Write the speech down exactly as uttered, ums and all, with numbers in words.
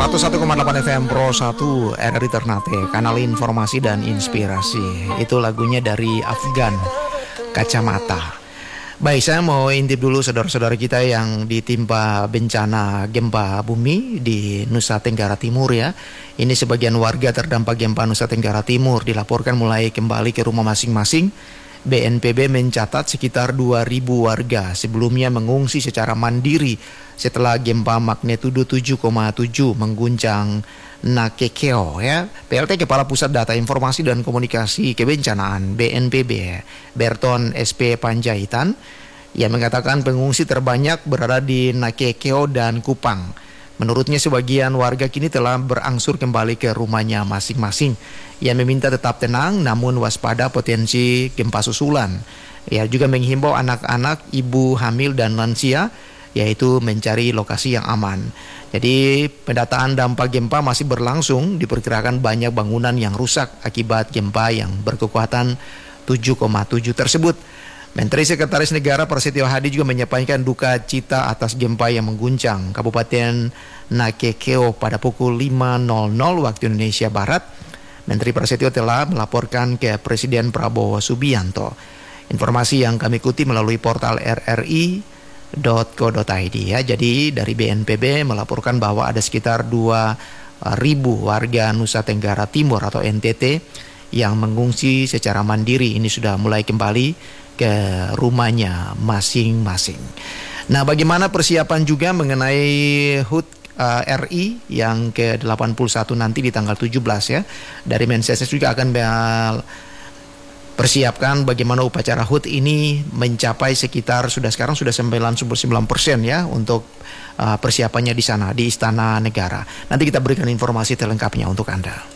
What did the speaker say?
seratus satu koma delapan F M Pro satu R R I Ternate, kanal informasi dan inspirasi. Itu lagunya dari Afgan, Kacamata. Baik, saya mau intip dulu saudara-saudara kita yang ditimpa bencana gempa bumi di Nusa Tenggara Timur ya. Ini sebagian warga terdampak gempa Nusa Tenggara Timur dilaporkan mulai kembali ke rumah masing-masing. B N P B mencatat sekitar dua ribu warga sebelumnya mengungsi secara mandiri setelah gempa magnitudo tujuh koma tujuh mengguncang Nakekeo ya. P L T Kepala Pusat Data Informasi dan Komunikasi Kebencanaan B N P B Berton S P Panjaitan yang mengatakan pengungsi terbanyak berada di Nakekeo dan Kupang. Menurutnya sebagian warga kini telah berangsur kembali ke rumahnya masing-masing. Ia meminta tetap tenang namun waspada potensi gempa susulan. Ia juga menghimbau anak-anak, ibu hamil dan lansia yaitu mencari lokasi yang aman. Jadi pendataan dampak gempa masih berlangsung, diperkirakan banyak bangunan yang rusak akibat gempa yang berkekuatan tujuh koma tujuh tersebut. Menteri Sekretaris Negara Prasetyo Hadi juga menyampaikan duka cita atas gempa yang mengguncang Kabupaten Nakekeo pada pukul lima waktu Indonesia Barat. Menteri Prasetyo telah melaporkan ke Presiden Prabowo Subianto. Informasi yang kami ikuti melalui portal r r i titik co titik i d ya. Jadi dari B N P B melaporkan bahwa ada sekitar dua ribu warga Nusa Tenggara Timur atau N T T yang mengungsi secara mandiri. Ini sudah mulai kembali ke rumahnya masing-masing. Nah, bagaimana persiapan juga mengenai H U T uh, R I yang ke delapan puluh satu nanti di tanggal tujuh belas ya. Dari Mensesnes juga akan persiapkan bagaimana upacara H U T ini mencapai sekitar sudah sekarang sudah sembilan puluh sembilan persen ya untuk uh, persiapannya di sana di Istana Negara. Nanti kita berikan informasi terlengkapnya untuk Anda.